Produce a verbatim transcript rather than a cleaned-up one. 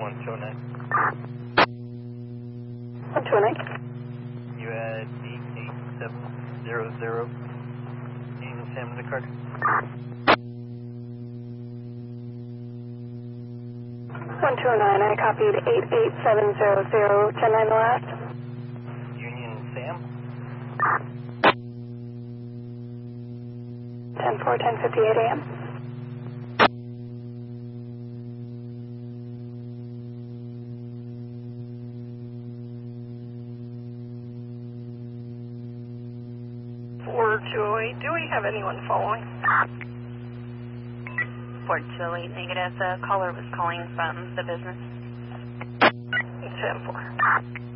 one two nine. one two nine. You had eight eight seven zero zero. Union Sam in the card. one two nine, I copied eight eight seven zero zero, ten nine the last. Union Sam. ten four, ten fifty-eight a m. four two oh eight, do we have anyone following? four two oh eight negative, the caller was calling from the business. ten four.